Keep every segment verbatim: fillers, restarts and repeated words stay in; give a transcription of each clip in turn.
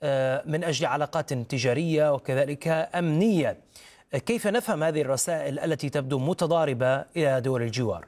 من أجل علاقات تجارية وكذلك أمنية. كيف نفهم هذه الرسائل التي تبدو متضاربة إلى دول الجوار؟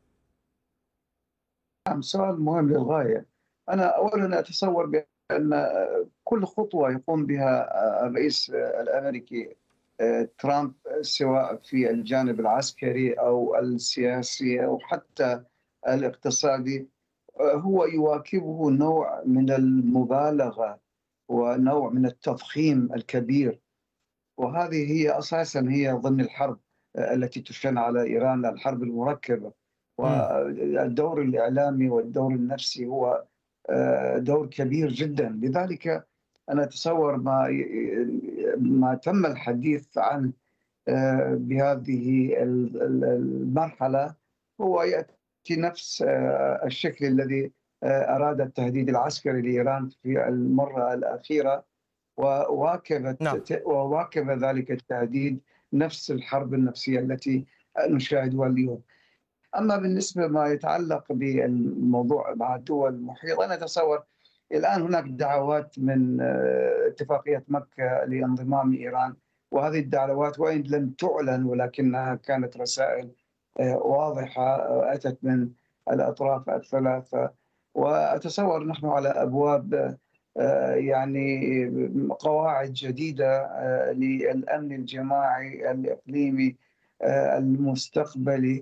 نعم، سؤال مهم للغاية. أنا أولا أتصور بأن كل خطوة يقوم بها الرئيس الأمريكي ترامب، سواء في الجانب العسكري أو السياسي أو حتى الاقتصادي، هو يواكبه نوع من المبالغة ونوع من التضخيم الكبير، وهذه هي أساسا هي ضمن الحرب التي تشن على إيران، الحرب المركبة. والدور الإعلامي والدور النفسي هو دور كبير جدا. لذلك أنا أتصور ما ما تم الحديث عنه بهذه المرحلة هو يأتي نفس الشكل الذي أراد التهديد العسكري لإيران في المرة الأخيرة، وواكبت نعم. وواكب ذلك التهديد نفس الحرب النفسية التي نشاهدها اليوم. أما بالنسبة ما يتعلق بالموضوع مع الدول المحيطة، أنا أتصور الآن هناك دعوات من اتفاقية مكة لانضمام إيران، وهذه الدعوات وإن لم تعلن ولكنها كانت رسائل واضحة أتت من الأطراف الثلاثة. وأتصور نحن على أبواب يعني قواعد جديدة للأمن الجماعي الإقليمي المستقبلي،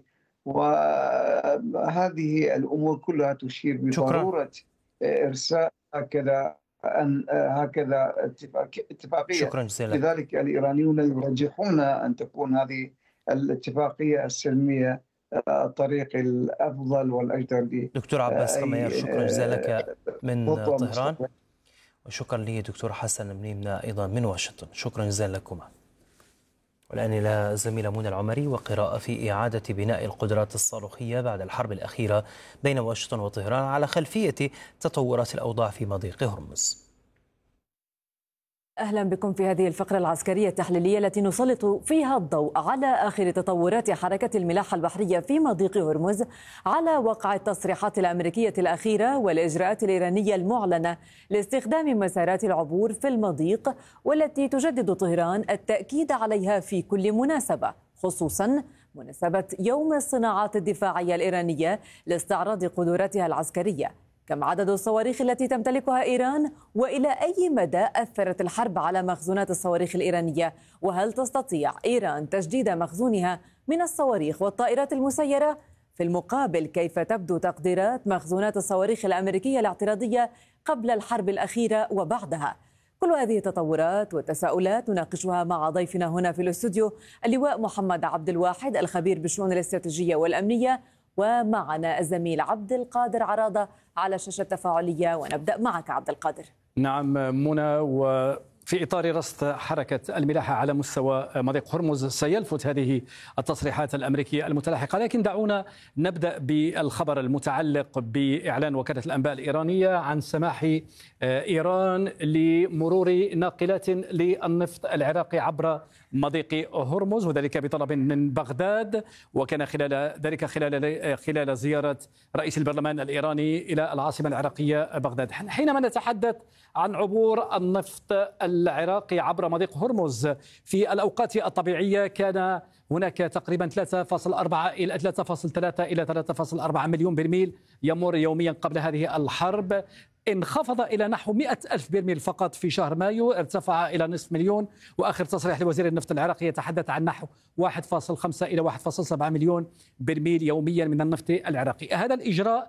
وهذه الأمور كلها تشير بضرورة إرساء هكذا أن هكذا اتفاقية. شكرا جزيلا. لذلك الإيرانيون يرجحون أن تكون هذه الاتفاقية السلمية الطريق الأفضل والأجدر. دكتور عباس خميار، شكرا جزيلا لك من طهران، وشكرا لي دكتور حسن منيمنا أيضا من واشنطن. شكرا جزيلا لكما. والآن إلى زميلة منى العمري وقراءة في إعادة بناء القدرات الصاروخية بعد الحرب الأخيرة بين واشنطن وطهران على خلفية تطورات الأوضاع في مضيق هرمز. أهلا بكم في هذه الفقرة العسكرية التحليلية التي نسلط فيها الضوء على آخر تطورات حركة الملاحة البحرية في مضيق هرمز، على وقع التصريحات الأمريكية الأخيرة والإجراءات الإيرانية المعلنة لاستخدام مسارات العبور في المضيق، والتي تجدد طهران التأكيد عليها في كل مناسبة، خصوصا مناسبة يوم الصناعات الدفاعية الإيرانية لاستعراض قدراتها العسكرية. كم عدد الصواريخ التي تمتلكها إيران؟ وإلى أي مدى أثرت الحرب على مخزونات الصواريخ الإيرانية؟ وهل تستطيع إيران تجديد مخزونها من الصواريخ والطائرات المسيرة؟ في المقابل، كيف تبدو تقديرات مخزونات الصواريخ الأمريكية الاعتراضية قبل الحرب الأخيرة وبعدها؟ كل هذه التطورات والتساؤلات نناقشها مع ضيفنا هنا في الاستوديو، اللواء محمد عبد الواحد الخبير بالشؤون الاستراتيجية والأمنية، ومعنا الزميل عبد القادر عراضة على شاشة تفاعلية. ونبدأ معك عبد القادر. نعم منى، وفي إطار رصد حركة الملاحة على مستوى مضيق هرمز سيلفت هذه التصريحات الأمريكية المتلاحقة، لكن دعونا نبدأ بالخبر المتعلق بإعلان وكالة الأنباء الإيرانية عن سماح إيران لمرور ناقلات للنفط العراقي عبر مضيق هرمز، وذلك بطلب من بغداد، وكان خلال ذلك خلال خلال زيارة رئيس البرلمان الإيراني إلى العاصمة العراقية بغداد. حينما نتحدث عن عبور النفط العراقي عبر مضيق هرمز في الأوقات الطبيعية، كان هناك تقريبا ثلاثة فاصلة أربعة إلى ثلاثة فاصلة ثلاثة إلى ثلاثة فاصلة أربعة مليون برميل يمر يوميا قبل هذه الحرب. انخفض إلى نحو مئة ألف برميل فقط في شهر مايو، ارتفع إلى نصف مليون، وآخر تصريح لوزير النفط العراقي يتحدث عن نحو واحد فاصلة خمسة إلى واحد فاصلة سبعة مليون برميل يوميا من النفط العراقي. هذا الإجراء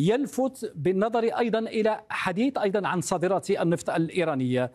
يلفت بالنظر أيضا إلى حديث أيضا عن صادرات النفط الإيرانية.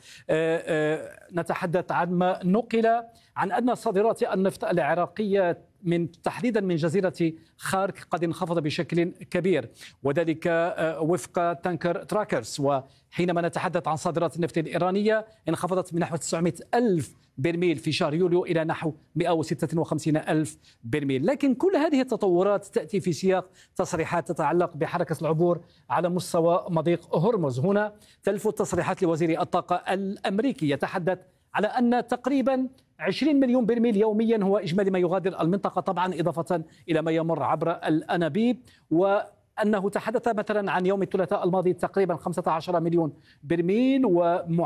نتحدث عن ما نقل عن أن صادرات النفط العراقية من تحديدا من جزيرة خارك قد انخفض بشكل كبير، وذلك وفق تانكر تراكرز. وحينما نتحدث عن صادرات النفط الإيرانية انخفضت من نحو تسعمئة ألف برميل في شهر يوليو إلى نحو مئة وستة وخمسين ألف برميل. لكن كل هذه التطورات تأتي في سياق تصريحات تتعلق بحركة العبور على مستوى مضيق هرمز. هنا تلفت تصريحات لوزير الطاقة الأمريكي يتحدث على أن تقريبا عشرين مليون برميل يوميا هو إجمالي ما يغادر المنطقة، طبعا إضافة إلى ما يمر عبر الأنابيب. وأنه تحدث مثلا عن يوم الثلاثاء الماضي تقريبا خمسة عشر مليون برميل، و